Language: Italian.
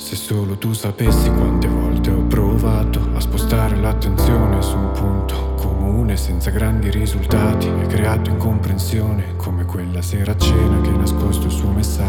Se solo tu sapessi quante volte ho provato a spostare l'attenzione su un punto comune senza grandi risultati. Hai creato incomprensione come quella sera a cena che hai nascosto il suo messaggio.